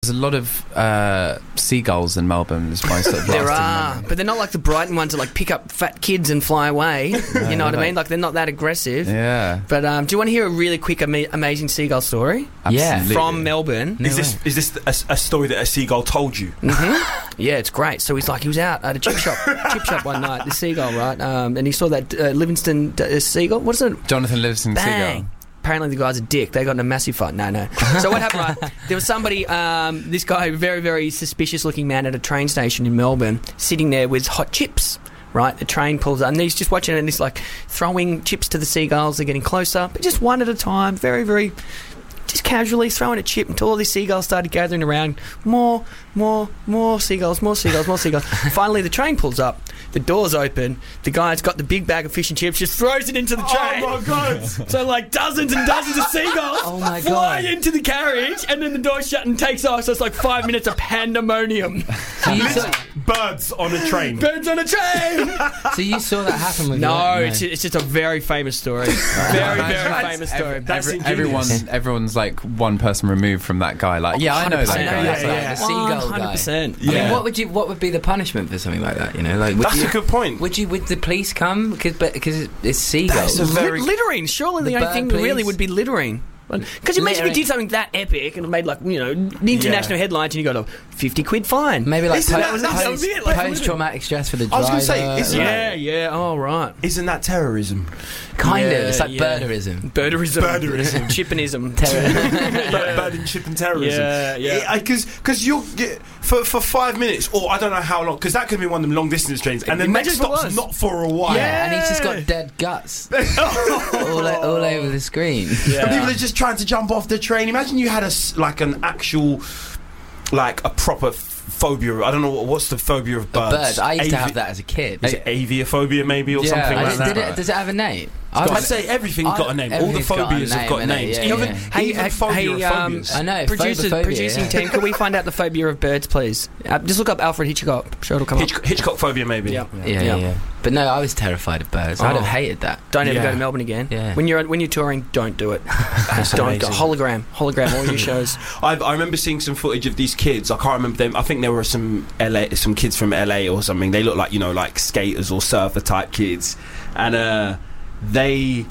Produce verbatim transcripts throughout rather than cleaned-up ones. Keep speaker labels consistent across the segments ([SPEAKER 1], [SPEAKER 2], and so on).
[SPEAKER 1] There's a lot of uh, seagulls in Melbourne. Is my sort of
[SPEAKER 2] There
[SPEAKER 1] lasting
[SPEAKER 2] are,
[SPEAKER 1] memory.
[SPEAKER 2] but they're not like the Brighton ones that like pick up fat kids and fly away. You know what I
[SPEAKER 1] like-
[SPEAKER 2] mean? Like they're not that aggressive.
[SPEAKER 1] Yeah.
[SPEAKER 2] But um, do you want to hear a really quick, ama- amazing seagull story
[SPEAKER 3] Yeah.
[SPEAKER 1] Absolutely.
[SPEAKER 2] from Melbourne?
[SPEAKER 3] No
[SPEAKER 4] Is this
[SPEAKER 3] way.
[SPEAKER 4] is this a, a story that a seagull told you?
[SPEAKER 2] Mm-hmm. Yeah, it's great. So he's like, he was out at a chip shop, chip shop one night, the seagull, right? Um, and he saw that uh, Livingston uh, seagull. What is it?
[SPEAKER 1] Jonathan Livingston
[SPEAKER 2] Bang.
[SPEAKER 1] Seagull.
[SPEAKER 2] Apparently the guy's a dick. They got in a massive fight. No, no. So what happened, right? There was somebody, um, this guy, very, very suspicious-looking man at a train station in Melbourne, sitting there with hot chips, right? The train pulls up, and he's just watching it, and he's, like, throwing chips to the seagulls. They're getting closer, but just one at a time, very, very... just casually throwing a chip until all these seagulls started gathering around. More, more, more seagulls, more seagulls, more seagulls. Finally, the train pulls up. The doors open. The guy's got the big bag of fish and chips, just throws it into the train.
[SPEAKER 4] Oh my god!
[SPEAKER 2] So, like, dozens and dozens of seagulls
[SPEAKER 3] Oh my
[SPEAKER 2] fly
[SPEAKER 3] God.
[SPEAKER 2] into the carriage, and then the door shut and takes off. So it's like five minutes of pandemonium.
[SPEAKER 3] So you, saw,
[SPEAKER 4] Birds on a train.
[SPEAKER 2] Birds on a train.
[SPEAKER 3] so you saw that happen with
[SPEAKER 2] No,
[SPEAKER 3] your,
[SPEAKER 2] it's, it's just a very famous story. Very, very
[SPEAKER 1] That's-
[SPEAKER 2] famous
[SPEAKER 1] every-
[SPEAKER 2] story.
[SPEAKER 4] That's
[SPEAKER 1] every-
[SPEAKER 4] ingenious.
[SPEAKER 1] everyone, everyone's like one person removed from that guy. Like, yeah, I know that
[SPEAKER 2] one hundred percent.
[SPEAKER 1] guy.
[SPEAKER 3] I know,
[SPEAKER 1] That's
[SPEAKER 3] yeah,
[SPEAKER 1] like-
[SPEAKER 3] yeah. the seagull
[SPEAKER 2] one hundred percent.
[SPEAKER 3] I mean,
[SPEAKER 4] Yeah.
[SPEAKER 3] what would you? What would be the punishment for something like that? You know, like would
[SPEAKER 4] That's
[SPEAKER 3] you,
[SPEAKER 4] a good point.
[SPEAKER 3] Would you? Would the police come because because it's, it's seagulls?
[SPEAKER 4] That's a very-
[SPEAKER 2] Littering. Surely the,
[SPEAKER 3] The
[SPEAKER 2] only
[SPEAKER 3] bird
[SPEAKER 2] thing really
[SPEAKER 3] police?
[SPEAKER 2] would be littering. Because imagine if
[SPEAKER 3] Littering.
[SPEAKER 2] you did something that epic and it made, like, you know, the international
[SPEAKER 4] Yeah.
[SPEAKER 2] headlines, and you got a fifty quid fine.
[SPEAKER 3] Maybe like
[SPEAKER 4] Isn't
[SPEAKER 3] post,
[SPEAKER 4] that- that was- that
[SPEAKER 2] would be it, like,
[SPEAKER 3] post traumatic stress for the driver.
[SPEAKER 4] I was gonna say, isn't
[SPEAKER 2] Yeah, yeah. Oh, right.
[SPEAKER 4] Isn't that terrorism?
[SPEAKER 3] kind of.
[SPEAKER 2] Yeah,
[SPEAKER 3] It's like
[SPEAKER 2] yeah.
[SPEAKER 3] birderism.
[SPEAKER 2] Birderism.
[SPEAKER 4] Birderism.
[SPEAKER 2] Chippenism.
[SPEAKER 4] Bird, bird and chip and terrorism.
[SPEAKER 2] Yeah, yeah.
[SPEAKER 4] Because because you're yeah, for for five minutes, or I don't know how long, because that could be one of them long distance trains, and the
[SPEAKER 2] Imagine
[SPEAKER 4] next
[SPEAKER 2] if it
[SPEAKER 4] stop's
[SPEAKER 2] was.
[SPEAKER 4] not for a while.
[SPEAKER 2] Yeah.
[SPEAKER 3] And he's just got dead guts all, o- all over the screen.
[SPEAKER 4] And people are just trying to jump off the train. Imagine you had a s- like an actual, like a proper f- phobia. I don't know what, what's the phobia of birds.
[SPEAKER 3] Birds. I used to
[SPEAKER 4] Avi-
[SPEAKER 3] have that as a kid.
[SPEAKER 4] Is it aviophobia maybe or
[SPEAKER 1] Yeah,
[SPEAKER 4] something
[SPEAKER 1] I
[SPEAKER 3] I
[SPEAKER 4] like
[SPEAKER 3] just-
[SPEAKER 4] that?
[SPEAKER 3] did it, does it have a name?
[SPEAKER 4] I'd say everything's got a name. All the
[SPEAKER 3] Everything's got a
[SPEAKER 4] phobias have
[SPEAKER 3] name,
[SPEAKER 4] got
[SPEAKER 3] innit?
[SPEAKER 4] names.
[SPEAKER 3] Yeah,
[SPEAKER 4] Even,
[SPEAKER 3] yeah.
[SPEAKER 2] Hey,
[SPEAKER 4] even
[SPEAKER 2] hey,
[SPEAKER 4] phobia
[SPEAKER 2] hey,
[SPEAKER 4] of
[SPEAKER 2] um,
[SPEAKER 4] phobias.
[SPEAKER 3] I know.
[SPEAKER 2] Producers,
[SPEAKER 3] phobophobia,
[SPEAKER 2] producing
[SPEAKER 3] yeah.
[SPEAKER 2] team, can we find out the phobia of birds, please? Uh, just look up Alfred Hitchcock. I'm sure it'll come
[SPEAKER 4] Hitch-
[SPEAKER 2] up.
[SPEAKER 4] Hitchcock phobia maybe.
[SPEAKER 2] Yeah.
[SPEAKER 3] Yeah, yeah,
[SPEAKER 2] Yeah.
[SPEAKER 3] yeah. But no, I was terrified of birds. I'd
[SPEAKER 2] Oh.
[SPEAKER 3] have hated that.
[SPEAKER 2] Don't ever
[SPEAKER 4] Yeah.
[SPEAKER 2] go to Melbourne again.
[SPEAKER 3] Yeah.
[SPEAKER 2] When you're when you're touring, don't do it. Just don't go.
[SPEAKER 4] amazing.
[SPEAKER 2] Hologram, hologram, all your shows.
[SPEAKER 4] I, I remember seeing some footage of these kids. I can't remember them. I think there were some L A, some kids from L A or something. They look like, you know, like skaters or surfer type kids, and uh, they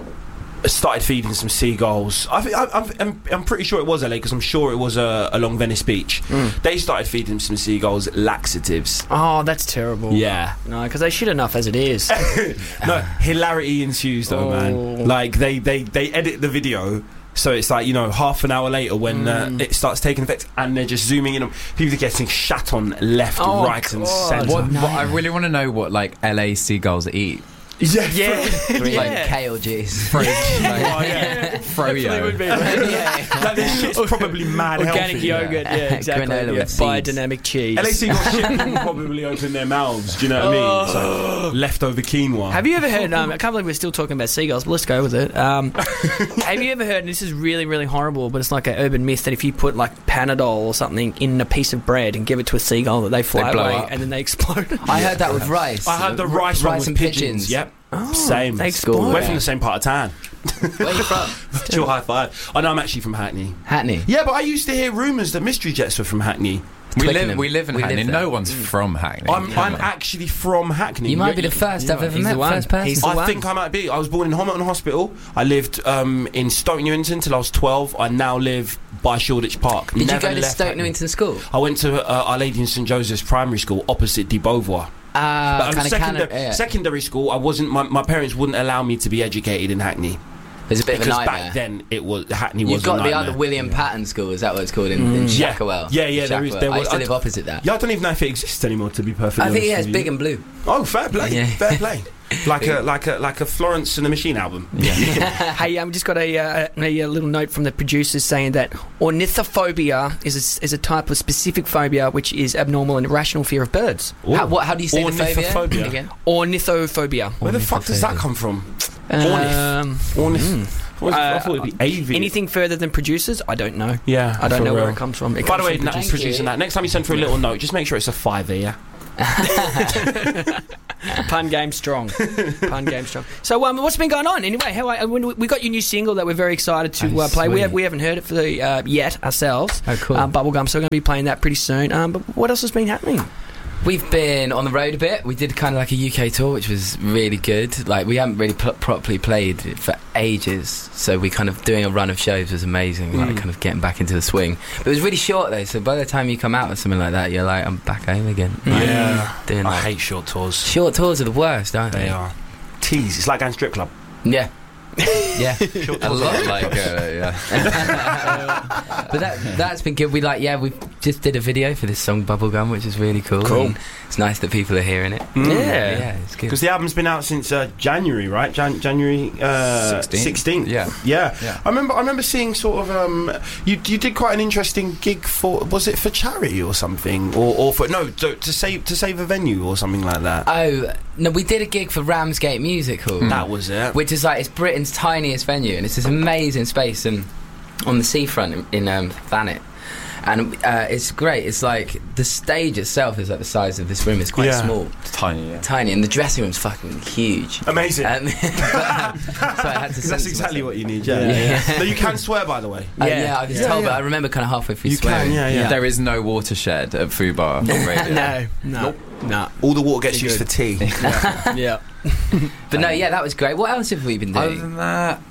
[SPEAKER 4] started feeding some seagulls. I think I, I'm, I'm, I'm pretty sure it was L A because I'm sure it was uh, along Venice Beach.
[SPEAKER 2] Mm.
[SPEAKER 4] They started feeding some seagulls laxatives.
[SPEAKER 2] Oh, that's terrible.
[SPEAKER 4] Yeah.
[SPEAKER 2] No, because they shit enough as it is.
[SPEAKER 4] No, hilarity ensues though,
[SPEAKER 2] Oh.
[SPEAKER 4] man. Like they, they, they edit the video. So it's like, you know, half an hour later when
[SPEAKER 2] Mm.
[SPEAKER 4] uh, it starts taking effect, and they're just zooming in on people are getting shat on left,
[SPEAKER 2] Oh,
[SPEAKER 4] right, and
[SPEAKER 2] God.
[SPEAKER 4] centre.
[SPEAKER 1] What, what I really want to know what like L A seagulls eat.
[SPEAKER 4] Yeah,
[SPEAKER 2] yeah,
[SPEAKER 3] Three
[SPEAKER 2] yeah.
[SPEAKER 3] K L Gs.
[SPEAKER 1] Fro- like,
[SPEAKER 4] Oh, yeah.
[SPEAKER 1] Froyo.
[SPEAKER 2] Would be, right?
[SPEAKER 3] yeah.
[SPEAKER 4] Like, this shit's probably mad
[SPEAKER 2] Organic
[SPEAKER 4] healthy.
[SPEAKER 2] yogurt, yeah, exactly.
[SPEAKER 3] Granola
[SPEAKER 2] Yeah.
[SPEAKER 3] with seeds.
[SPEAKER 2] Biodynamic cheese.
[SPEAKER 4] L A seagulls shit can probably open their mouths. Do you know what I mean? So leftover quinoa.
[SPEAKER 2] Have you ever heard? Um, I can't believe we're still talking about seagulls, but let's go with it. Um, have you ever heard? And this is really, really horrible, but it's like an urban myth that if you put like Panadol or something in a piece of bread and give it to a seagull, that they fly
[SPEAKER 1] They blow
[SPEAKER 2] away
[SPEAKER 1] up.
[SPEAKER 2] and then they explode.
[SPEAKER 3] I heard that with rice.
[SPEAKER 4] I had the rice, one
[SPEAKER 3] rice
[SPEAKER 4] with
[SPEAKER 3] and
[SPEAKER 4] pigeons.
[SPEAKER 3] pigeons.
[SPEAKER 4] Yep.
[SPEAKER 2] Oh,
[SPEAKER 4] Same.
[SPEAKER 2] they
[SPEAKER 4] School.
[SPEAKER 2] explode.
[SPEAKER 4] We're from the same part of town.
[SPEAKER 3] Where are you from?
[SPEAKER 4] Chill high five. I know I'm actually from Hackney.
[SPEAKER 3] Hackney.
[SPEAKER 4] Yeah, but I used to hear rumours that mystery jets were from Hackney.
[SPEAKER 1] We
[SPEAKER 3] Twickenham.
[SPEAKER 1] live, we live in
[SPEAKER 3] We
[SPEAKER 1] Hackney.
[SPEAKER 3] live there.
[SPEAKER 1] No one's from Hackney.
[SPEAKER 4] I'm,
[SPEAKER 1] Come
[SPEAKER 4] I'm
[SPEAKER 1] on.
[SPEAKER 4] actually from Hackney.
[SPEAKER 3] You might
[SPEAKER 4] Yeah,
[SPEAKER 3] be the first
[SPEAKER 2] you
[SPEAKER 3] I've
[SPEAKER 2] might-
[SPEAKER 3] ever
[SPEAKER 2] he's
[SPEAKER 3] met.
[SPEAKER 2] the one.
[SPEAKER 3] First person.
[SPEAKER 2] He's the
[SPEAKER 4] I
[SPEAKER 2] one.
[SPEAKER 4] think I might be. I was born in Homerton Hospital. I lived um, in Stoke Newington till I was twelve. I now live by Shoreditch Park.
[SPEAKER 3] Did
[SPEAKER 4] Never
[SPEAKER 3] you go to
[SPEAKER 4] left
[SPEAKER 3] Stoke
[SPEAKER 4] Hackney.
[SPEAKER 3] Newington School?
[SPEAKER 4] I went to uh, Our Lady in St Joseph's Primary School opposite De Beauvoir.
[SPEAKER 3] Ah,
[SPEAKER 4] But, um,
[SPEAKER 3] kind of
[SPEAKER 4] secondary,
[SPEAKER 3] kind of. Yeah.
[SPEAKER 4] secondary school, I wasn't. My, my parents wouldn't allow me to be educated in Hackney
[SPEAKER 3] There's a bit of a
[SPEAKER 4] because
[SPEAKER 3] nightmare.
[SPEAKER 4] back then it was Hackney was
[SPEAKER 3] You've got
[SPEAKER 4] a
[SPEAKER 3] the
[SPEAKER 4] nightmare.
[SPEAKER 3] other William Patton School. Is that what it's called in, in
[SPEAKER 4] Yeah.
[SPEAKER 3] Shacklewell?
[SPEAKER 4] Yeah, yeah, there is-
[SPEAKER 3] Shacklewell.
[SPEAKER 4] there
[SPEAKER 3] I
[SPEAKER 4] was-
[SPEAKER 3] used to
[SPEAKER 4] I
[SPEAKER 3] live
[SPEAKER 4] d-
[SPEAKER 3] opposite that.
[SPEAKER 4] Yeah, I don't even know if it exists anymore. To be perfectly
[SPEAKER 3] I think
[SPEAKER 4] honest
[SPEAKER 3] yeah, it's
[SPEAKER 4] with
[SPEAKER 3] big
[SPEAKER 4] you.
[SPEAKER 3] and blue.
[SPEAKER 4] Oh, fair play,
[SPEAKER 3] Yeah.
[SPEAKER 4] fair play. Like a like a like a Florence and the Machine album.
[SPEAKER 2] Hey, um, just got a, uh, a, a little note from the producers saying that ornithophobia is a, is a type of specific phobia which is abnormal and irrational fear of birds.
[SPEAKER 3] How, what, how do you say the
[SPEAKER 4] Ornithophobia.
[SPEAKER 3] phobia again?
[SPEAKER 2] Ornithophobia.
[SPEAKER 4] Where the fuck does that come from? Ornith.
[SPEAKER 2] Um,
[SPEAKER 4] Ornith. What was it? I
[SPEAKER 2] uh,
[SPEAKER 4] thought it'd be avian.
[SPEAKER 2] anything further than producers, I don't know.
[SPEAKER 4] Yeah,
[SPEAKER 2] I don't
[SPEAKER 4] for
[SPEAKER 2] know where
[SPEAKER 4] real.
[SPEAKER 2] it comes from. It
[SPEAKER 4] By
[SPEAKER 2] comes
[SPEAKER 4] the way,
[SPEAKER 2] from
[SPEAKER 4] Nat's
[SPEAKER 3] Thank
[SPEAKER 4] producing
[SPEAKER 3] you.
[SPEAKER 4] that. Next time you send for a little note, just make sure it's a fiver, yeah?
[SPEAKER 2] Pun game strong. Pun game strong. So, um, what's been going on anyway? How I, when we got your new single that we're very excited to
[SPEAKER 3] Oh,
[SPEAKER 2] uh, play. We
[SPEAKER 3] sweet.
[SPEAKER 2] have we haven't heard it for the uh, yet ourselves.
[SPEAKER 3] Oh, cool.
[SPEAKER 2] Um, Bubblegum. So we're going to be playing that pretty soon. Um, but what else has been happening?
[SPEAKER 3] We've been on the road a bit. We did kind of like a U K tour, which was really good. Like, we haven't really pl- properly played for ages, so we kind of doing a run of shows was amazing. Like, kind of getting back into the swing. But it was really short though, so by the time you come out with something like that, you're like, I'm back home again. Like,
[SPEAKER 4] Yeah.
[SPEAKER 3] doing
[SPEAKER 4] I
[SPEAKER 3] like,
[SPEAKER 4] hate short tours.
[SPEAKER 3] short tours are the worst, aren't they?
[SPEAKER 4] They are. Tease. It's like going to strip club.
[SPEAKER 3] Yeah. Yeah.
[SPEAKER 4] Short
[SPEAKER 1] A
[SPEAKER 4] tours.
[SPEAKER 1] lot like, uh, yeah.
[SPEAKER 3] But that that's been good. We like yeah, we just did a video for this song Bubblegum, which is really cool.
[SPEAKER 2] Cool.
[SPEAKER 3] And it's nice that people are hearing it.
[SPEAKER 4] Mm.
[SPEAKER 2] Yeah.
[SPEAKER 3] Yeah, it's good.
[SPEAKER 4] Because the album's been out since uh, January, right? Jan- January uh,
[SPEAKER 1] sixteenth.
[SPEAKER 4] sixteenth.
[SPEAKER 1] Yeah.
[SPEAKER 4] yeah,
[SPEAKER 1] Yeah.
[SPEAKER 4] I remember. I remember seeing sort of. Um, you you did quite an interesting gig for. Was it for charity or something, or, or for no to, to save to save a venue or something like that?
[SPEAKER 3] Oh no, we did a gig for Ramsgate Music Hall.
[SPEAKER 4] That was it.
[SPEAKER 3] Which is like, it's Britain's tiniest venue, and it's this amazing space and on the seafront in, in um, Thanet. And uh, it's great. It's like the stage itself is like the size of this room. It's quite
[SPEAKER 4] Yeah.
[SPEAKER 3] small,
[SPEAKER 1] It's tiny, yeah.
[SPEAKER 3] tiny, and the dressing room's fucking huge.
[SPEAKER 4] Amazing.
[SPEAKER 3] Um, but, um, so I had to.
[SPEAKER 4] That's
[SPEAKER 3] censor
[SPEAKER 4] exactly
[SPEAKER 3] myself.
[SPEAKER 4] what you need. Yeah.
[SPEAKER 3] Yeah.
[SPEAKER 4] yeah. No, you can swear, by the way.
[SPEAKER 3] Uh,
[SPEAKER 2] Yeah.
[SPEAKER 3] yeah, I was
[SPEAKER 4] Yeah,
[SPEAKER 3] told,
[SPEAKER 4] yeah.
[SPEAKER 3] but I remember kind of halfway through
[SPEAKER 4] You
[SPEAKER 3] swearing.
[SPEAKER 4] can, yeah, yeah.
[SPEAKER 1] There is no watershed at Fubar Radio.
[SPEAKER 2] No, no, no.
[SPEAKER 4] All the water gets
[SPEAKER 2] Pretty
[SPEAKER 4] used
[SPEAKER 2] good.
[SPEAKER 4] for tea.
[SPEAKER 2] Yeah.
[SPEAKER 3] But no, yeah, that was great. What else have we been
[SPEAKER 1] Other
[SPEAKER 3] doing?
[SPEAKER 1] than that,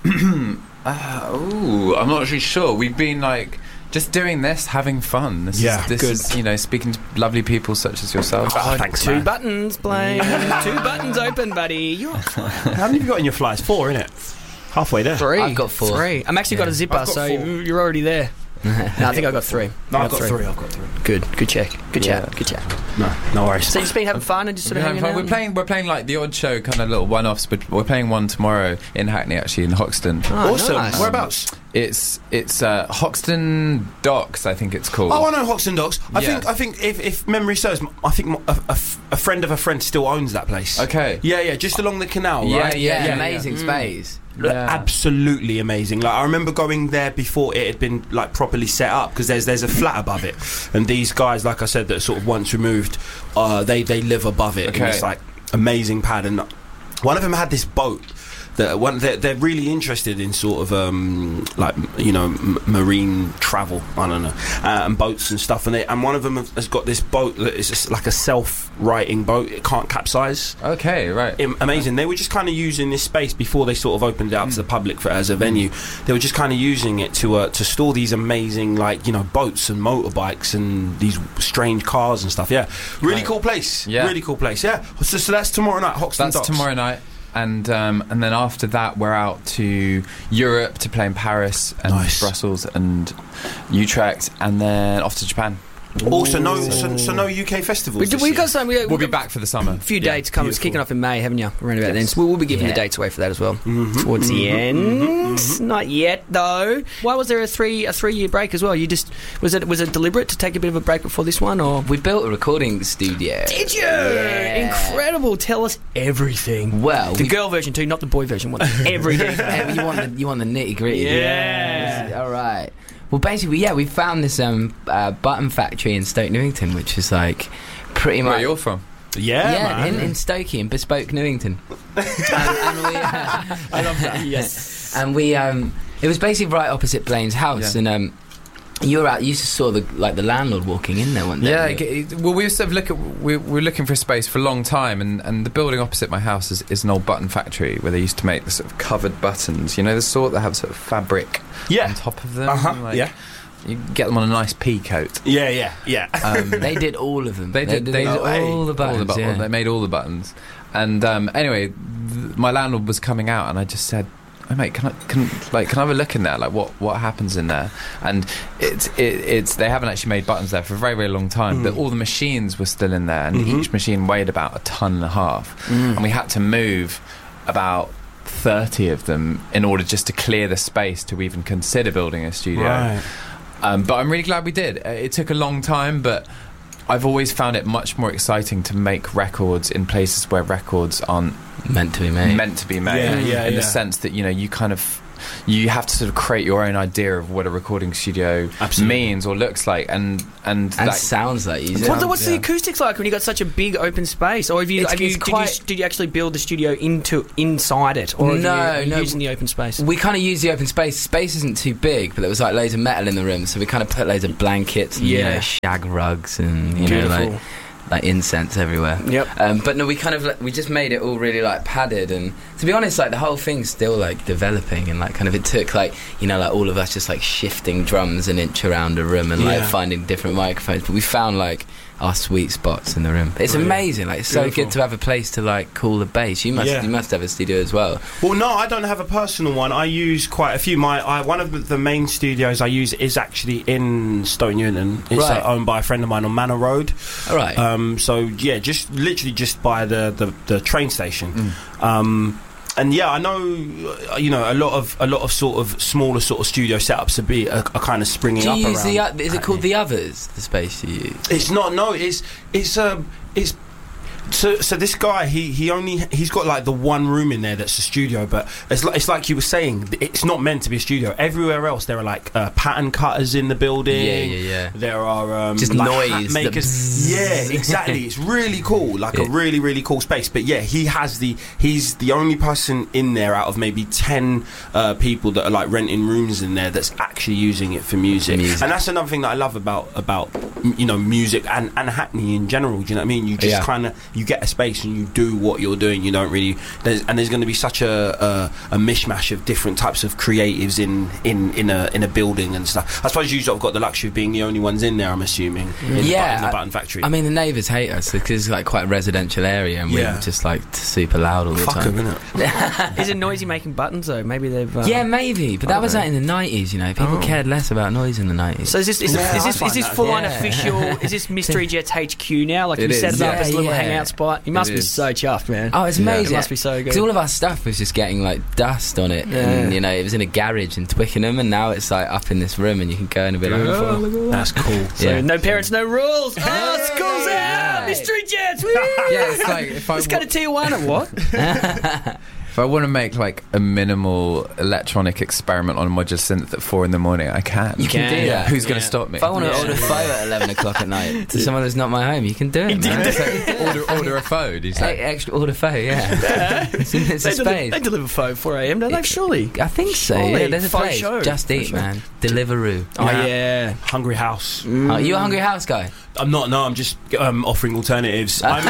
[SPEAKER 1] uh, ooh, I'm not really sure. We've been like just doing this, having fun. This
[SPEAKER 4] Yeah,
[SPEAKER 1] is, this
[SPEAKER 2] good.
[SPEAKER 1] is, you know, speaking to lovely people such as yourself.
[SPEAKER 4] Oh, thanks,
[SPEAKER 2] Two
[SPEAKER 4] man.
[SPEAKER 2] buttons, Blaine. Two buttons open, buddy. You're
[SPEAKER 4] How many have you got in your flies? Four, innit? Halfway there.
[SPEAKER 2] three.
[SPEAKER 3] I've got four.
[SPEAKER 2] Three. I'm actually got a zipper,
[SPEAKER 4] I've got
[SPEAKER 2] so
[SPEAKER 4] four.
[SPEAKER 2] you're already there. No, I think I got three.
[SPEAKER 4] No,
[SPEAKER 2] I
[SPEAKER 4] I've got three. I've got three.
[SPEAKER 2] Good, good check. Good
[SPEAKER 1] Yeah.
[SPEAKER 2] chat. Good chat.
[SPEAKER 4] No, no worries.
[SPEAKER 2] So you've just been having fun and just sort of
[SPEAKER 1] We're,
[SPEAKER 2] hanging
[SPEAKER 1] having
[SPEAKER 2] out.
[SPEAKER 1] fun. we're playing. We're playing like the odd show, kind of little one-offs. But we're playing one tomorrow in Hackney, actually in Hoxton.
[SPEAKER 2] Oh,
[SPEAKER 4] awesome.
[SPEAKER 2] nice.
[SPEAKER 4] Whereabouts?
[SPEAKER 1] It's it's uh, Hoxton Docks, I think it's called.
[SPEAKER 4] Oh, I know Hoxton Docks. I
[SPEAKER 1] Yeah.
[SPEAKER 4] think I think if, if memory serves, I think m- a, a f- a friend of a friend still owns that place.
[SPEAKER 1] Okay.
[SPEAKER 4] Yeah, yeah, just along the canal,
[SPEAKER 1] Yeah,
[SPEAKER 4] right?
[SPEAKER 3] Yeah,
[SPEAKER 1] yeah,
[SPEAKER 3] amazing
[SPEAKER 2] yeah.
[SPEAKER 3] space.
[SPEAKER 4] Look,
[SPEAKER 1] Yeah.
[SPEAKER 4] absolutely amazing. Like I remember going there before it had been like properly set up because there's there's a flat above it, and these guys, like I said, that are sort of once removed, uh, they they live above it.
[SPEAKER 1] Okay.
[SPEAKER 4] And it's like amazing pad, and one of them had this boat. That one, they're, they're really interested in sort of um, like you know m- marine travel. I don't know, uh, and boats and stuff. And they, and one of them has got this boat that is just like a self-righting boat. It can't capsize.
[SPEAKER 1] Okay, right.
[SPEAKER 4] Im- amazing. They were just kind of using this space before they sort of opened it up to the public for, as a venue. They were just kind of using it to uh, to store these amazing, like you know, boats and motorbikes and these strange cars and stuff. Yeah, really
[SPEAKER 1] Right.
[SPEAKER 4] cool place.
[SPEAKER 1] Yeah.
[SPEAKER 4] Really cool place. Yeah. So, so that's tomorrow night. Hoxton
[SPEAKER 1] That's
[SPEAKER 4] Docks.
[SPEAKER 1] tomorrow night. And um, and then after that, we're out to Europe to play in Paris and
[SPEAKER 4] Nice.
[SPEAKER 1] Brussels and Utrecht, and then off to Japan.
[SPEAKER 4] Also, no, so, so no U K festivals.
[SPEAKER 2] We,
[SPEAKER 4] this
[SPEAKER 2] we
[SPEAKER 4] year?
[SPEAKER 2] got some. We,
[SPEAKER 1] We'll be back for the summer.
[SPEAKER 2] A few
[SPEAKER 1] Yeah.
[SPEAKER 2] dates coming. It's
[SPEAKER 4] beautiful.
[SPEAKER 2] kicking off in May, haven't you? Around about then.
[SPEAKER 1] Yes.
[SPEAKER 2] So we'll, we'll be giving
[SPEAKER 3] Yeah.
[SPEAKER 2] the dates away for that as well.
[SPEAKER 4] Mhm,
[SPEAKER 2] Towards the
[SPEAKER 4] mhm,
[SPEAKER 2] end,
[SPEAKER 4] mhm, mhm.
[SPEAKER 2] not yet though. Why was there a three a three year break as well? You just was it was it deliberate to take a bit of a break before this one, or
[SPEAKER 3] We built a recording studio.
[SPEAKER 2] did you?
[SPEAKER 3] Yeah.
[SPEAKER 2] Incredible! Tell us everything.
[SPEAKER 3] Well,
[SPEAKER 2] The
[SPEAKER 3] we-
[SPEAKER 2] girl version too, not the boy version. Want everything.
[SPEAKER 3] Eh, you want the you want the nitty gritty.
[SPEAKER 2] Yeah.
[SPEAKER 3] All right. Well, basically, yeah, we found this um uh, button factory in Stoke Newington, which is like pretty
[SPEAKER 1] Where
[SPEAKER 3] much
[SPEAKER 1] you're from?
[SPEAKER 4] Yeah,
[SPEAKER 3] yeah
[SPEAKER 4] man.
[SPEAKER 3] in, in Stokey, in Bespoke Newington. and, and we, uh,
[SPEAKER 2] I love that. Yes.
[SPEAKER 3] and we um it was basically right opposite Blaine's house,
[SPEAKER 1] Yeah.
[SPEAKER 3] and um you were out you saw the like the landlord walking in there one day.
[SPEAKER 1] Yeah.
[SPEAKER 3] weren't you?
[SPEAKER 1] it- it- well, we were sort of look at, we, we were looking for a space for a long time, and, and the building opposite my house is, is an old button factory where they used to make the sort of covered buttons. You know, the sort that have sort of fabric
[SPEAKER 4] Yeah.
[SPEAKER 1] on top of them.
[SPEAKER 4] Uh-huh,
[SPEAKER 1] like,
[SPEAKER 4] yeah.
[SPEAKER 1] You get them on a nice pea coat.
[SPEAKER 4] Yeah, yeah, yeah.
[SPEAKER 1] Um,
[SPEAKER 3] They did all of them.
[SPEAKER 1] They did. They,
[SPEAKER 3] all,
[SPEAKER 1] did
[SPEAKER 3] all the buttons.
[SPEAKER 1] All the bu-
[SPEAKER 3] yeah.
[SPEAKER 1] They made all the buttons. And um, anyway, th- my landlord was coming out, and I just said, "Oh mate, can I can like can I have a look in there? Like what, what happens in there?" And it's it, it's they haven't actually made buttons there for a very very long time,
[SPEAKER 4] Mm.
[SPEAKER 1] but all the machines were still in there, and
[SPEAKER 4] Mhm.
[SPEAKER 1] each machine weighed about a ton and a half,
[SPEAKER 2] Mm.
[SPEAKER 1] and we had to move about thirty of them in order just to clear the space to even consider building a studio.
[SPEAKER 4] Right.
[SPEAKER 1] Um, but I'm really glad we did. Uh, It took a long time, but I've always found it much more exciting to make records in places where records aren't
[SPEAKER 3] meant to be made.
[SPEAKER 1] meant to be made.
[SPEAKER 4] Yeah, yeah,
[SPEAKER 1] in
[SPEAKER 4] yeah.
[SPEAKER 1] the sense that, you know, you kind of you have to sort of create your own idea of what a recording studio
[SPEAKER 4] Absolutely.
[SPEAKER 1] means or looks like, and and,
[SPEAKER 3] And
[SPEAKER 1] that,
[SPEAKER 3] sounds like you.
[SPEAKER 2] What the, what's the
[SPEAKER 1] yeah.
[SPEAKER 2] acoustics like when you got such a big open space? Or have you,
[SPEAKER 3] It's-
[SPEAKER 2] have you,
[SPEAKER 3] it's
[SPEAKER 2] did, you
[SPEAKER 3] quite-
[SPEAKER 2] did you actually build the studio into inside it, or
[SPEAKER 3] No,
[SPEAKER 2] are you, are you
[SPEAKER 3] no.
[SPEAKER 2] using the open space?
[SPEAKER 3] We kind of use the open space. Space isn't too big, but there was like loads of metal in the room, so we kind of put loads of blankets and you
[SPEAKER 2] Yeah.
[SPEAKER 3] know, shag rugs and you
[SPEAKER 2] Beautiful.
[SPEAKER 3] know like like incense everywhere.
[SPEAKER 2] Yep.
[SPEAKER 3] Um, but no, we kind of like, we just made it all really like padded, and to be honest, like the whole thing's still like developing, and like kind of it took like you know like all of us just like shifting drums an inch around a room and like
[SPEAKER 4] Yeah.
[SPEAKER 3] finding different microphones, but we found like our sweet spots in the room. It's
[SPEAKER 4] Brilliant.
[SPEAKER 3] amazing. Like it's so
[SPEAKER 4] Beautiful.
[SPEAKER 3] good to have a place to like cool the bass. You must
[SPEAKER 4] Yeah.
[SPEAKER 3] you must have a studio as well.
[SPEAKER 4] Well, no, I don't have a personal one. I use quite a few. My I, one of the main studios I use is actually in Stone Union. It's
[SPEAKER 3] Right.
[SPEAKER 4] uh, owned by a friend of mine on Manor Road.
[SPEAKER 3] All right.
[SPEAKER 4] Um, so yeah, just literally just by the the, the train station. Um, and yeah, I know uh, you know a lot of a lot of sort of smaller sort of studio setups are be are, are kind of springing
[SPEAKER 3] Do
[SPEAKER 4] up
[SPEAKER 3] you use
[SPEAKER 4] around.
[SPEAKER 3] the? o- Is it called
[SPEAKER 4] Hackney.
[SPEAKER 3] the others? The space you use?
[SPEAKER 4] It's not. No, it's it's um it's. So, so this guy, he, he only he's got like the one room in there that's a studio, but it's like, it's like you were saying, it's not meant to be a studio. Everywhere else, there are like uh, pattern cutters in the building.
[SPEAKER 3] Yeah, yeah, yeah.
[SPEAKER 4] There are um,
[SPEAKER 3] Just
[SPEAKER 4] like
[SPEAKER 3] noise,
[SPEAKER 4] hat
[SPEAKER 3] the
[SPEAKER 4] makers.
[SPEAKER 3] bzzz.
[SPEAKER 4] Yeah, exactly. It's really cool, like
[SPEAKER 3] Yeah.
[SPEAKER 4] a really really cool space. But yeah, he has the he's the only person in there out of maybe ten uh, people that are like renting rooms in there that's actually using it for music.
[SPEAKER 3] Music.
[SPEAKER 4] And that's another thing that I love about about m- you know music and and Hackney in general. Do you know what I mean? You just
[SPEAKER 3] Yeah.
[SPEAKER 4] kind of you get a space and you do what you're doing. You don't really there's, and there's going to be such a, a a mishmash of different types of creatives in in in a in a building and stuff. I suppose you sort of got the luxury of being the only ones in there. I'm assuming. In the,
[SPEAKER 3] Yeah,
[SPEAKER 4] bu- in the
[SPEAKER 3] I-
[SPEAKER 4] button factory.
[SPEAKER 3] I mean, the neighbours hate us because it's like quite a residential area, and
[SPEAKER 4] Yeah.
[SPEAKER 3] we're just like super loud all the
[SPEAKER 4] Fuck
[SPEAKER 3] time.
[SPEAKER 4] them, innit?
[SPEAKER 2] Is it noisy making buttons though? Maybe they've. Uh,
[SPEAKER 3] Yeah, maybe, but that was
[SPEAKER 2] Okay.
[SPEAKER 3] like in the nineties. You know, people
[SPEAKER 2] Oh.
[SPEAKER 3] cared less about noise in the nineties.
[SPEAKER 2] So is this is,
[SPEAKER 4] Yeah,
[SPEAKER 2] is
[SPEAKER 4] I
[SPEAKER 2] this
[SPEAKER 4] find
[SPEAKER 2] is this
[SPEAKER 4] that-
[SPEAKER 2] full on
[SPEAKER 3] yeah.
[SPEAKER 2] official? Is this Mystery Jets H Q now? Like
[SPEAKER 1] It
[SPEAKER 2] you set
[SPEAKER 1] is.
[SPEAKER 2] it up
[SPEAKER 3] Yeah,
[SPEAKER 2] as a little
[SPEAKER 3] yeah.
[SPEAKER 2] hangout spot. You must
[SPEAKER 1] It
[SPEAKER 2] be
[SPEAKER 1] is.
[SPEAKER 2] so chuffed, man.
[SPEAKER 3] Oh, it's
[SPEAKER 1] Yeah.
[SPEAKER 3] amazing.
[SPEAKER 2] It must be so good.
[SPEAKER 3] Because all of our stuff was just getting like dust on it,
[SPEAKER 2] Yeah.
[SPEAKER 3] and you know, it was in a garage in Twickenham, and now it's like up in this room, and you can go and be like,
[SPEAKER 2] Beautiful.
[SPEAKER 3] oh, look at that.
[SPEAKER 4] That's cool.
[SPEAKER 2] So
[SPEAKER 3] Yeah.
[SPEAKER 2] no parents, no rules. Oh,
[SPEAKER 3] No,
[SPEAKER 2] school's
[SPEAKER 3] no,
[SPEAKER 2] out.
[SPEAKER 3] no.
[SPEAKER 2] Mystery Jets. Woo!
[SPEAKER 1] Yeah, it's like if I
[SPEAKER 2] Let's go to Tijuana. What?
[SPEAKER 1] If I want to make like a minimal electronic experiment on a modular synth at four in the morning, I can.
[SPEAKER 3] You can
[SPEAKER 2] Yeah.
[SPEAKER 3] do that.
[SPEAKER 1] Who's going to
[SPEAKER 2] Yeah.
[SPEAKER 1] stop me?
[SPEAKER 3] If I want to
[SPEAKER 2] Yeah.
[SPEAKER 3] order a phone at eleven o'clock at night to someone that's not my home, you can do it, man. It's like,
[SPEAKER 1] order, order a phone. He's
[SPEAKER 3] Hey,
[SPEAKER 1] like,
[SPEAKER 3] extra order phone, yeah. it's in, it's a
[SPEAKER 2] they, deli-
[SPEAKER 3] space.
[SPEAKER 2] they deliver phone four a.m. Don't they? Surely.
[SPEAKER 3] I think so.
[SPEAKER 2] Surely.
[SPEAKER 3] Yeah, there's a
[SPEAKER 2] Faux
[SPEAKER 3] place.
[SPEAKER 2] show.
[SPEAKER 3] Just Eat,
[SPEAKER 2] Faux show.
[SPEAKER 3] man. Deliveroo.
[SPEAKER 2] Oh yeah.
[SPEAKER 4] Hungry House.
[SPEAKER 3] Oh, you a hungry house guy?
[SPEAKER 4] I'm not. No, I'm just um, offering alternatives. I'm,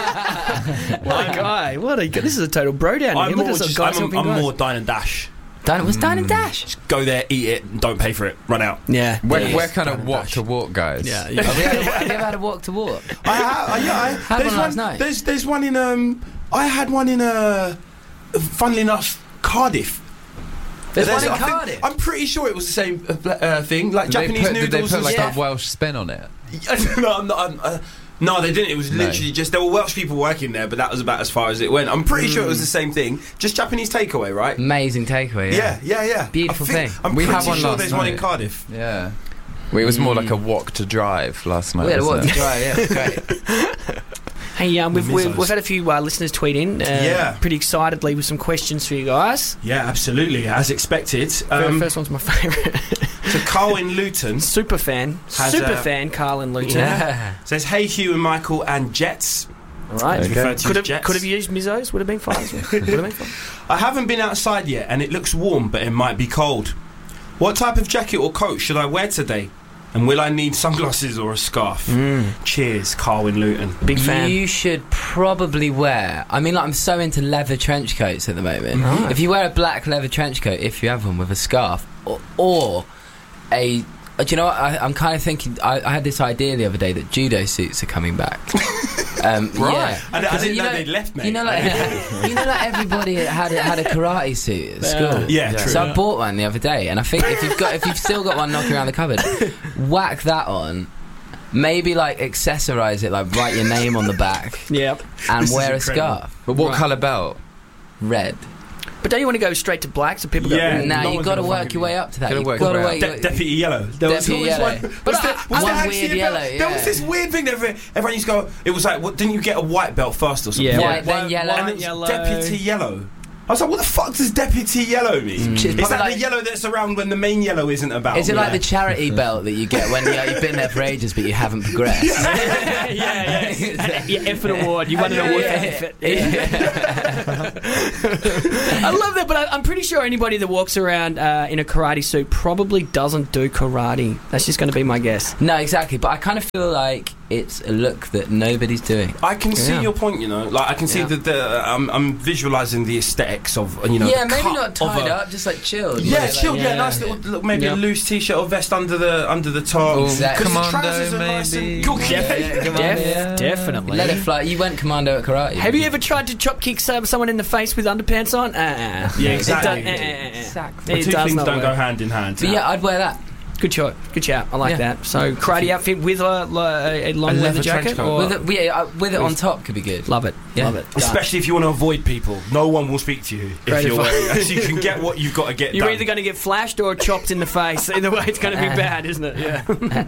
[SPEAKER 2] What a guy! What a this is a total bro down here.
[SPEAKER 4] I'm,
[SPEAKER 2] Look
[SPEAKER 4] more,
[SPEAKER 2] at some
[SPEAKER 4] just,
[SPEAKER 2] guys
[SPEAKER 4] I'm,
[SPEAKER 2] helping
[SPEAKER 4] I'm
[SPEAKER 2] guys.
[SPEAKER 4] more dine and dash.
[SPEAKER 3] Dine, was Dine and Dash?
[SPEAKER 4] Just go there, eat it, and don't pay for it. Run out.
[SPEAKER 2] Yeah.
[SPEAKER 1] we're,
[SPEAKER 2] yeah.
[SPEAKER 1] we're kind
[SPEAKER 4] Dine
[SPEAKER 1] of
[SPEAKER 4] and
[SPEAKER 1] walk
[SPEAKER 4] dash.
[SPEAKER 1] to walk guys.
[SPEAKER 2] Yeah.
[SPEAKER 3] Have you, had a, have you ever had a walk to walk?
[SPEAKER 4] I, ha- I, yeah, I,
[SPEAKER 3] Had
[SPEAKER 4] there's
[SPEAKER 3] one last
[SPEAKER 4] one.
[SPEAKER 3] night.
[SPEAKER 4] There's there's one in um. I had one in uh. Funnily enough, Cardiff.
[SPEAKER 3] There's one in
[SPEAKER 4] I think-
[SPEAKER 3] Cardiff.
[SPEAKER 4] I'm pretty sure it was the same uh, bla- uh, thing, like
[SPEAKER 1] They
[SPEAKER 4] Japanese
[SPEAKER 1] put, did they
[SPEAKER 4] noodles
[SPEAKER 1] put
[SPEAKER 4] and
[SPEAKER 1] like
[SPEAKER 4] stuff.
[SPEAKER 1] a Welsh spin on it?
[SPEAKER 4] no, I'm not. I'm, uh, no, they didn't. It was
[SPEAKER 1] No.
[SPEAKER 4] literally just there were Welsh people working there, but that was about as far as it went. I'm pretty sure it was the same thing, just Japanese takeaway, right?
[SPEAKER 3] Amazing takeaway.
[SPEAKER 4] Yeah, yeah, yeah.
[SPEAKER 3] Beautiful
[SPEAKER 4] I think,
[SPEAKER 3] thing.
[SPEAKER 4] I'm
[SPEAKER 1] We
[SPEAKER 4] pretty
[SPEAKER 1] had one
[SPEAKER 4] sure
[SPEAKER 1] last
[SPEAKER 4] there's one in
[SPEAKER 1] night.
[SPEAKER 4] Cardiff.
[SPEAKER 1] Yeah. Well, it was more like
[SPEAKER 3] Mm.
[SPEAKER 1] a walk to drive last night.
[SPEAKER 3] We had a walk
[SPEAKER 1] wasn't
[SPEAKER 3] to
[SPEAKER 1] it?
[SPEAKER 3] try. Yeah, it's great.
[SPEAKER 2] Hey, um, we've, we've
[SPEAKER 4] Mizzos.
[SPEAKER 2] we've had a few uh, listeners tweet in. Uh,
[SPEAKER 4] Yeah.
[SPEAKER 2] Pretty excitedly with some questions for you guys.
[SPEAKER 4] Yeah, absolutely, as expected.
[SPEAKER 2] Very
[SPEAKER 4] Um,
[SPEAKER 2] first one's my favourite.
[SPEAKER 4] to Carl in Luton
[SPEAKER 2] Super fan,
[SPEAKER 4] Has,
[SPEAKER 2] super
[SPEAKER 4] uh,
[SPEAKER 2] fan, Carl and Luton.
[SPEAKER 3] Yeah.
[SPEAKER 4] says, "Hey Hugh and Michael and Jets."
[SPEAKER 2] All right.
[SPEAKER 1] Okay.
[SPEAKER 4] Referred to
[SPEAKER 2] Could
[SPEAKER 4] as
[SPEAKER 2] have
[SPEAKER 4] Jets.
[SPEAKER 2] could have used Mizzos. Would have been fine. as well. Would have been fine.
[SPEAKER 4] I haven't been outside yet, and it looks warm, but it might be cold. What type of jacket or coat should I wear today? And will I need sunglasses or a scarf? Cheers, Carl in Luton.
[SPEAKER 2] Big fan.
[SPEAKER 3] You should probably wear. I mean, like, I'm so into leather trench coats at the moment.
[SPEAKER 2] Right.
[SPEAKER 3] If you wear a black leather trench coat, if you have one with a scarf, or, or a. uh, Do you know what? I, I'm kind of thinking. I, I had this idea the other day that judo suits are coming back. Um,
[SPEAKER 4] Right.
[SPEAKER 3] Yeah.
[SPEAKER 4] I, I
[SPEAKER 3] 'Cause
[SPEAKER 4] didn't
[SPEAKER 3] you
[SPEAKER 4] know, they'd left, mate.
[SPEAKER 3] You know, like you know, like everybody had a, had a karate suit at school.
[SPEAKER 4] Yeah, true.
[SPEAKER 3] So I bought one the other day, and I think if you've got if you've still got one knocking around the cupboard, whack that on. Maybe like accessorize it, like write your name on the back,
[SPEAKER 2] Yep.
[SPEAKER 3] and
[SPEAKER 4] This is
[SPEAKER 3] wear a
[SPEAKER 4] incredible.
[SPEAKER 3] scarf.
[SPEAKER 1] But what
[SPEAKER 2] Right.
[SPEAKER 1] colour belt?
[SPEAKER 3] Red.
[SPEAKER 2] But don't you want to go straight to black so people
[SPEAKER 4] Yeah.
[SPEAKER 2] go?
[SPEAKER 3] Nah,
[SPEAKER 4] no
[SPEAKER 3] you've
[SPEAKER 4] one's
[SPEAKER 3] got to
[SPEAKER 4] gonna
[SPEAKER 3] work
[SPEAKER 4] fucking
[SPEAKER 3] your way up to that.
[SPEAKER 1] Gotta
[SPEAKER 3] You've
[SPEAKER 1] work
[SPEAKER 3] got to
[SPEAKER 1] your way
[SPEAKER 3] work.
[SPEAKER 1] up.
[SPEAKER 3] your
[SPEAKER 4] De- Deputy Yellow. There was
[SPEAKER 3] Deputy
[SPEAKER 4] always
[SPEAKER 3] Yellow.
[SPEAKER 4] one.
[SPEAKER 3] But
[SPEAKER 4] Was there,
[SPEAKER 3] uh,
[SPEAKER 4] was
[SPEAKER 3] one
[SPEAKER 4] there
[SPEAKER 3] weird
[SPEAKER 4] actually a
[SPEAKER 3] yellow,
[SPEAKER 4] belt? There was
[SPEAKER 3] yeah.
[SPEAKER 4] this weird thing that every- everyone used to go. It was like, what, didn't you get a white belt first or something?
[SPEAKER 2] Yeah.
[SPEAKER 3] White, then yellow.
[SPEAKER 4] And it was
[SPEAKER 2] Yellow.
[SPEAKER 4] Deputy Yellow. I was like, what the fuck does Deputy Yellow mean?
[SPEAKER 3] It's
[SPEAKER 4] Is that
[SPEAKER 3] probably
[SPEAKER 4] the yellow that's around when the main yellow isn't about?
[SPEAKER 3] Is it
[SPEAKER 4] Yeah.
[SPEAKER 3] like the charity belt that you get when you, you've been there for ages but you haven't progressed?
[SPEAKER 2] yeah, yeah. Your effort award. You won an
[SPEAKER 3] Yeah,
[SPEAKER 2] award
[SPEAKER 3] yeah,
[SPEAKER 2] for
[SPEAKER 3] yeah.
[SPEAKER 2] effort. I love that, but I, I'm pretty sure anybody that walks around uh, in a karate suit probably doesn't do karate. That's just going to be my guess.
[SPEAKER 3] No, exactly. But I kind of feel like it's a look that nobody's doing.
[SPEAKER 4] I can see
[SPEAKER 2] Yeah.
[SPEAKER 4] your point, you know. Like I can see
[SPEAKER 2] Yeah.
[SPEAKER 4] that the I'm, I'm visualizing the aesthetics of you know.
[SPEAKER 3] yeah,
[SPEAKER 4] the
[SPEAKER 3] maybe
[SPEAKER 4] cut
[SPEAKER 3] not
[SPEAKER 4] of
[SPEAKER 3] tied
[SPEAKER 4] a-
[SPEAKER 3] up, just like chilled. you
[SPEAKER 4] Yeah,
[SPEAKER 3] know, like-
[SPEAKER 4] chill. Yeah,
[SPEAKER 2] yeah,
[SPEAKER 4] nice little, look, maybe
[SPEAKER 2] Yeah.
[SPEAKER 4] a loose t-shirt or vest under the under the top.
[SPEAKER 1] Or
[SPEAKER 3] Exactly.
[SPEAKER 4] 'Cause the
[SPEAKER 1] commando,
[SPEAKER 4] trousers are nice and-
[SPEAKER 1] maybe.
[SPEAKER 4] Cool, yeah.
[SPEAKER 3] Yeah, yeah, come on,
[SPEAKER 2] Def-
[SPEAKER 3] yeah.
[SPEAKER 2] definitely.
[SPEAKER 3] Let it fly. You went commando at karate.
[SPEAKER 2] Have you ever tried to chop kick some, someone in the face with underpants on? Uh,
[SPEAKER 4] Yeah,
[SPEAKER 2] it
[SPEAKER 4] exactly.
[SPEAKER 2] does- uh, uh, uh,
[SPEAKER 3] Exactly.
[SPEAKER 2] It
[SPEAKER 4] The two
[SPEAKER 2] does
[SPEAKER 4] things
[SPEAKER 2] not
[SPEAKER 4] don't
[SPEAKER 2] work.
[SPEAKER 4] go hand in hand.
[SPEAKER 3] But yeah, I'd wear that.
[SPEAKER 2] Good shot. Good shout. I like
[SPEAKER 3] Yeah.
[SPEAKER 2] that. So karate outfit with a, a long
[SPEAKER 1] A
[SPEAKER 2] leather,
[SPEAKER 1] leather trench
[SPEAKER 2] jacket.
[SPEAKER 1] coat.
[SPEAKER 2] Or
[SPEAKER 3] With it, yeah, uh, with it on top could be good.
[SPEAKER 2] love it.
[SPEAKER 3] Yeah.
[SPEAKER 2] Love it.
[SPEAKER 4] Especially if you want to avoid people, no one will speak to you
[SPEAKER 2] Great
[SPEAKER 4] if you're
[SPEAKER 2] advice.
[SPEAKER 4] wearing that. So you can get what you've got to get
[SPEAKER 2] You're
[SPEAKER 4] done.
[SPEAKER 2] either going to get flashed or chopped in the face. Either way, it's going to be bad, isn't it? Yeah.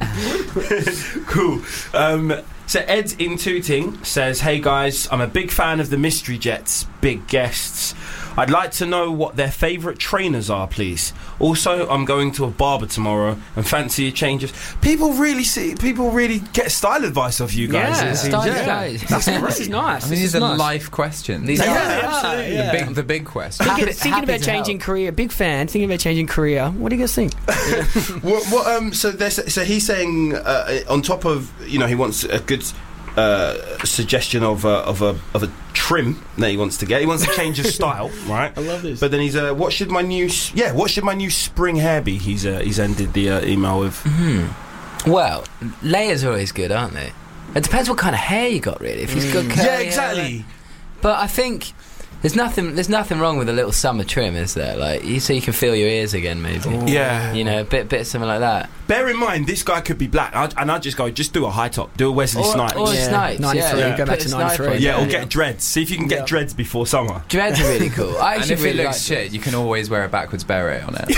[SPEAKER 4] Cool. Um, so Ed in Tooting says, "Hey guys, I'm a big fan of the Mystery Jets. Big guests. I'd like to know what their favourite trainers are, please. Also, I'm going to a barber tomorrow and fancy a change of." People really see. People really get style advice off you guys.
[SPEAKER 2] Yeah.
[SPEAKER 4] It seems.
[SPEAKER 3] Style
[SPEAKER 4] Yeah.
[SPEAKER 3] guys.
[SPEAKER 2] That's this is nice.
[SPEAKER 1] I mean,
[SPEAKER 2] This
[SPEAKER 1] these
[SPEAKER 2] is
[SPEAKER 1] are
[SPEAKER 2] nice.
[SPEAKER 1] life questions.
[SPEAKER 3] These
[SPEAKER 2] Yeah,
[SPEAKER 3] are-
[SPEAKER 2] yeah,
[SPEAKER 4] absolutely.
[SPEAKER 2] yeah.
[SPEAKER 1] The big, the big question.
[SPEAKER 2] Thinking,
[SPEAKER 3] Happy-
[SPEAKER 2] thinking
[SPEAKER 3] happy
[SPEAKER 2] about
[SPEAKER 3] to
[SPEAKER 2] changing
[SPEAKER 3] help.
[SPEAKER 2] career. Big fan. Thinking about changing career. What do you guys think?
[SPEAKER 4] What, what, um, so, there's, so he's saying uh, on top of, you know, he wants a good uh, suggestion of a, of a of a trim that he wants to get. He wants a change of style, right?
[SPEAKER 2] I love this.
[SPEAKER 4] But then he's uh, what should my new s- yeah what should my new spring hair be? He's uh, he's ended the uh, email with.
[SPEAKER 3] Hmm. Well, layers are always good, aren't they? It depends what kind of hair you got, really. If it's good curly
[SPEAKER 4] Yeah,
[SPEAKER 3] hair,
[SPEAKER 4] exactly.
[SPEAKER 3] like- But I think there's nothing. There's nothing wrong with a little summer trim, is there? Like, you, so you can feel your ears again, maybe.
[SPEAKER 4] Yeah.
[SPEAKER 3] You know, a bit, bit something like that.
[SPEAKER 4] Bear in mind, this guy could be black, I'd, and I'd just go, just do a high top, do a Wesley
[SPEAKER 3] Or,
[SPEAKER 4] Snipes.
[SPEAKER 3] or
[SPEAKER 2] Yeah.
[SPEAKER 3] Snipes.
[SPEAKER 2] ninety-three,
[SPEAKER 3] Yeah.
[SPEAKER 2] go back
[SPEAKER 3] Put
[SPEAKER 2] to
[SPEAKER 3] a Snipe
[SPEAKER 2] ninety-three.
[SPEAKER 3] on.
[SPEAKER 4] yeah, or
[SPEAKER 2] Yeah.
[SPEAKER 4] get dreads. See if you can get
[SPEAKER 3] Yeah.
[SPEAKER 4] dreads before summer.
[SPEAKER 3] Dreads are really cool. I
[SPEAKER 1] And
[SPEAKER 3] actually
[SPEAKER 1] if it
[SPEAKER 3] really
[SPEAKER 1] looks
[SPEAKER 3] like
[SPEAKER 1] shit, you can always wear a backwards beret on it.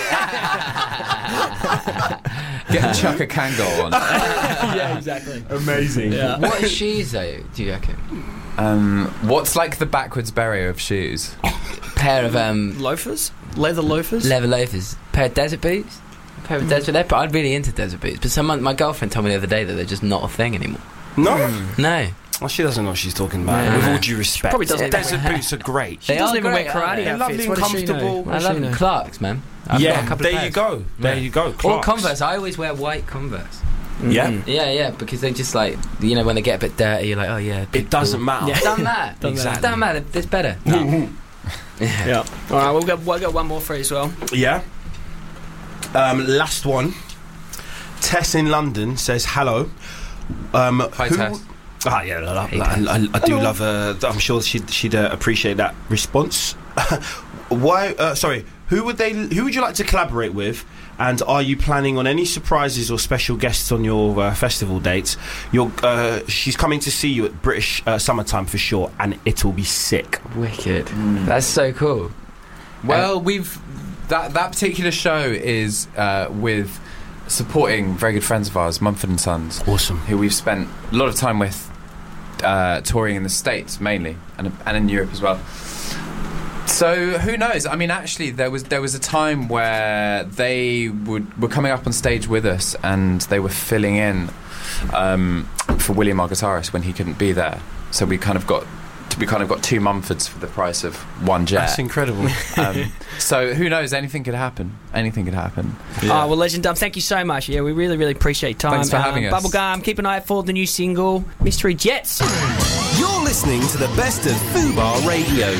[SPEAKER 1] Get Chuck a Kangol on.
[SPEAKER 2] yeah, exactly.
[SPEAKER 4] Amazing.
[SPEAKER 2] Yeah.
[SPEAKER 3] What is shoes though? Do you reckon?
[SPEAKER 1] Um, what's like the backwards beret of shoes?
[SPEAKER 3] Pair of um,
[SPEAKER 2] Loafers, leather loafers.
[SPEAKER 3] leather loafers. Pair of desert boots. Pair of desert. They're, I'm really into desert boots. But someone, my girlfriend told me the other day that they're just not a thing anymore.
[SPEAKER 4] No,
[SPEAKER 3] No,
[SPEAKER 4] well, she doesn't know what she's talking about.
[SPEAKER 3] No.
[SPEAKER 4] With all due respect,
[SPEAKER 2] Probably doesn't-
[SPEAKER 4] desert boots are great.
[SPEAKER 2] She
[SPEAKER 3] They
[SPEAKER 2] doesn't
[SPEAKER 3] are
[SPEAKER 2] even
[SPEAKER 3] great,
[SPEAKER 2] wear karate
[SPEAKER 3] aren't they?
[SPEAKER 4] They're
[SPEAKER 2] outfits.
[SPEAKER 4] lovely
[SPEAKER 2] What
[SPEAKER 4] and
[SPEAKER 2] does she know?
[SPEAKER 4] comfortable.
[SPEAKER 2] What
[SPEAKER 3] I
[SPEAKER 2] does
[SPEAKER 3] love
[SPEAKER 2] she
[SPEAKER 3] them.
[SPEAKER 2] know?
[SPEAKER 3] Clarks, man. I've got a
[SPEAKER 4] Yeah,
[SPEAKER 3] couple
[SPEAKER 4] there
[SPEAKER 3] of
[SPEAKER 4] you
[SPEAKER 3] pairs.
[SPEAKER 4] go. There
[SPEAKER 3] Yeah.
[SPEAKER 4] you go.
[SPEAKER 3] Or
[SPEAKER 4] Clarks.
[SPEAKER 3] Converse. I always wear white Converse.
[SPEAKER 4] Yeah,
[SPEAKER 2] Mm.
[SPEAKER 3] Yeah, yeah, because they just like, you know, when they get a bit dirty, you're like, oh yeah. big
[SPEAKER 4] it doesn't
[SPEAKER 3] cool.
[SPEAKER 4] matter.
[SPEAKER 2] Yeah.
[SPEAKER 3] Doesn't matter.
[SPEAKER 2] Doesn't
[SPEAKER 3] exactly. Doesn't matter. It's better.
[SPEAKER 4] No.
[SPEAKER 3] Yeah.
[SPEAKER 2] Yeah. All right, we'll go. We'll go one more for you as well.
[SPEAKER 4] Yeah. Um, last one. Tess in London says hello. Um,
[SPEAKER 1] Hi,
[SPEAKER 4] who-
[SPEAKER 1] Tess.
[SPEAKER 4] Ah, yeah, I,
[SPEAKER 3] Hey,
[SPEAKER 4] I, I, I do
[SPEAKER 2] Hello.
[SPEAKER 4] love. Uh, I'm sure she'd she'd uh, appreciate that response. Why? Uh, sorry. Who would they? Who would you like to collaborate with? And are you planning on any surprises or special guests on your uh, festival dates? You're, uh, she's coming to see you at British uh, Summertime for sure, and it'll be sick.
[SPEAKER 3] Wicked. That's so cool.
[SPEAKER 1] Well, we've that that particular show is uh, with supporting very good friends of ours, Mumford and Sons,
[SPEAKER 4] Awesome.
[SPEAKER 1] who we've spent a lot of time with, uh, touring in the States mainly, and and in Europe as well. So who knows? I mean, actually, there was there was a time where they would were coming up on stage with us, and they were filling in um, for William Argataris when he couldn't be there. So we kind of got we kind of got two Mumfords for the price of one jet.
[SPEAKER 4] That's incredible.
[SPEAKER 1] Um, so who knows? Anything could happen. Anything could happen.
[SPEAKER 2] Oh, well, Legend Dumb, thank you so much. Yeah, we really, really appreciate your time.
[SPEAKER 1] Thanks for having us.
[SPEAKER 2] Bubblegum, keep an eye out for the new single, Mystery Jets.
[SPEAKER 5] You're listening to the best of Fubar Radio.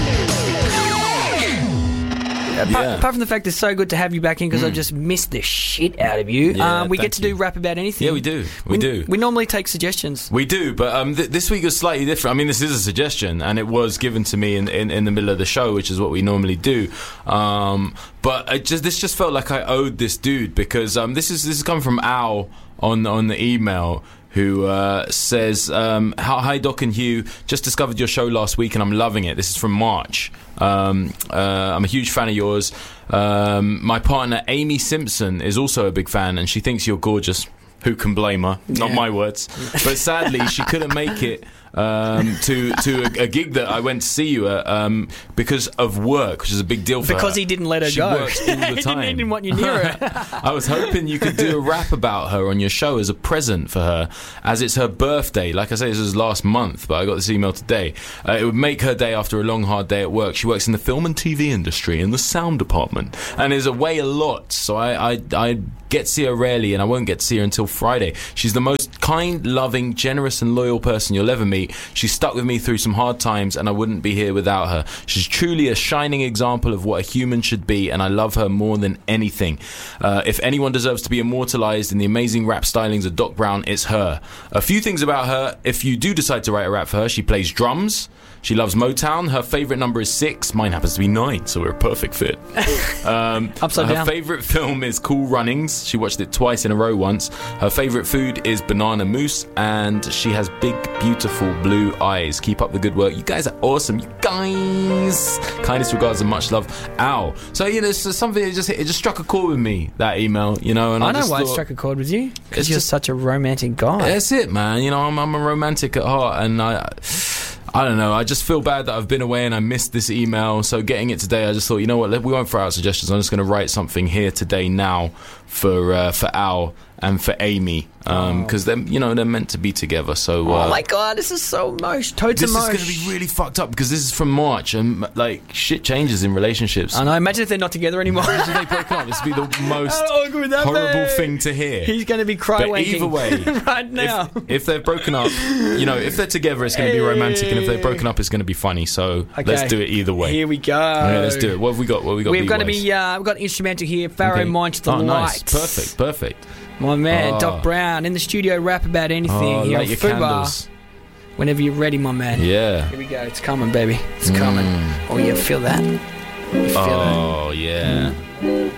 [SPEAKER 2] Apart,
[SPEAKER 6] Yeah.
[SPEAKER 2] apart from the fact it's so good to have you back in because I've just missed the shit out of you.
[SPEAKER 6] Yeah,
[SPEAKER 2] um, we
[SPEAKER 6] thank
[SPEAKER 2] get to do
[SPEAKER 6] you.
[SPEAKER 2] Rap About Anything.
[SPEAKER 6] Yeah, we do. We do.
[SPEAKER 2] We normally take suggestions.
[SPEAKER 6] We do, but um, th- this week was slightly different. I mean, this is a suggestion, and it was given to me in, in, in the middle of the show, which is what we normally do. Um, but it just this just felt like I owed this dude because um, this is this is coming from Al on on the email. Who uh, says, um, hi Doc and Hugh, just discovered your show last week and I'm loving it. This is from March. Um, uh, I'm a huge fan of yours. Um, my partner Amy Simpson is also a big fan and she thinks you're gorgeous. Who can blame her? Not
[SPEAKER 2] Yeah.
[SPEAKER 6] my words. But sadly, she couldn't make it um, to to a, a gig that I went to see you at um, because of work, which is a big deal for her.
[SPEAKER 2] Because he didn't let her
[SPEAKER 6] she
[SPEAKER 2] go.
[SPEAKER 6] Works all the
[SPEAKER 2] he,
[SPEAKER 6] time.
[SPEAKER 2] didn't, he didn't want you near her.
[SPEAKER 6] I was hoping you could do a rap about her on your show as a present for her, as it's her birthday. Like I say, this was last month, but I got this email today. Uh, it would make her day after a long, hard day at work. She works in the film and T V industry in the sound department and is away a lot, so I, I, I get to see her rarely, and I won't get to see her until Friday. She's the most kind, loving, generous and loyal person you'll ever meet. She's stuck with me through some hard times, and I wouldn't be here without her. She's truly a shining example of what a human should be, and I love her more than anything. Uh, if anyone deserves to be immortalised in the amazing rap stylings of Doc Brown, it's her. A few things about her: if you do decide to write a rap for her, she plays drums. She loves Motown. Her favourite number is six. Mine happens to be nine, so we're a perfect fit. Um,
[SPEAKER 2] Upside
[SPEAKER 6] her
[SPEAKER 2] down.
[SPEAKER 6] favourite film is Cool Runnings. She watched it twice in a row once. Her favourite food is banana mousse, and she has big, beautiful blue eyes. Keep up the good work. You guys are awesome. You guys. Kindest regards and much love. Ow. So, you know, it's just something that just, it just struck a chord with me, that email, you know. And I,
[SPEAKER 2] I know
[SPEAKER 6] just
[SPEAKER 2] why it
[SPEAKER 6] thought,
[SPEAKER 2] struck a chord with you.
[SPEAKER 6] It's
[SPEAKER 2] Because you're
[SPEAKER 6] just-
[SPEAKER 2] such a romantic guy.
[SPEAKER 6] That's it, man. You know, I'm, I'm a romantic at heart, and I, I don't know. I just feel bad that I've been away and I missed this email. So getting it today, I just thought, you know what? We won't throw out suggestions. I'm just going to write something here today now for uh, for Al and for Amy, because um, they're, you know, they're meant to be together. So uh,
[SPEAKER 2] Oh my god, this is so emotional. Totes
[SPEAKER 6] this is
[SPEAKER 2] emotion.
[SPEAKER 6] going to be really fucked up because this is from March, and like shit changes in relationships.
[SPEAKER 2] I know. Imagine if they're not together anymore.
[SPEAKER 6] Imagine they broke up. This would be the most
[SPEAKER 2] How awkward would that
[SPEAKER 6] horrible
[SPEAKER 2] be?
[SPEAKER 6] thing to hear.
[SPEAKER 2] He's going to be cry
[SPEAKER 6] But either way,
[SPEAKER 2] right now.
[SPEAKER 6] If, if they've broken up, you know, if they're together, it's going to be romantic, and if they've broken up, it's going to be funny. So
[SPEAKER 2] Okay.
[SPEAKER 6] let's do it either way.
[SPEAKER 2] Here we go.
[SPEAKER 6] Okay, let's do it. What have we got? What have we got?
[SPEAKER 2] We've got to
[SPEAKER 6] B-wise?
[SPEAKER 2] be. Uh, we've got instrumental here. Pharaoh
[SPEAKER 6] Okay.
[SPEAKER 2] Mind to the
[SPEAKER 6] oh,
[SPEAKER 2] Lights.
[SPEAKER 6] nice. Perfect. Perfect.
[SPEAKER 2] My man,
[SPEAKER 6] Oh.
[SPEAKER 2] Doc Brown in the studio. Rap about anything
[SPEAKER 6] Oh,
[SPEAKER 2] here on
[SPEAKER 6] light your
[SPEAKER 2] Fubar.
[SPEAKER 6] candles.
[SPEAKER 2] Whenever you're ready, my man.
[SPEAKER 6] Yeah.
[SPEAKER 2] Here we go. It's coming, baby. It's coming. Oh yeah, feel that. You feel
[SPEAKER 6] Oh yeah.
[SPEAKER 2] that?